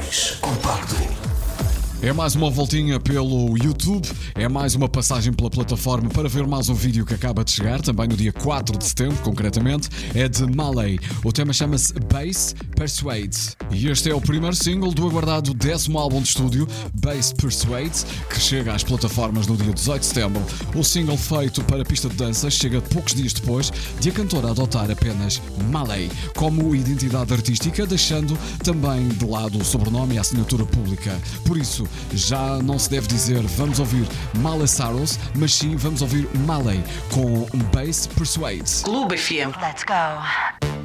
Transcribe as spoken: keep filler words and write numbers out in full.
mais compacto. É mais uma voltinha pelo YouTube, é mais uma passagem pela plataforma para ver mais um vídeo que acaba de chegar, também no dia quatro de setembro, concretamente, é de Malay. O tema chama-se Bass Persuade. E este é o primeiro single do aguardado décimo álbum de estúdio, Bass Persuade, que chega às plataformas no dia dezoito de setembro. O single feito para a pista de dança chega poucos dias depois de a cantora adotar apenas Malay como identidade artística, deixando também de lado o sobrenome e a assinatura pública. Por isso, já não se deve dizer vamos ouvir Miley Cyrus, mas sim vamos ouvir Malay com Bass Persuade. Clube F M. Let's go.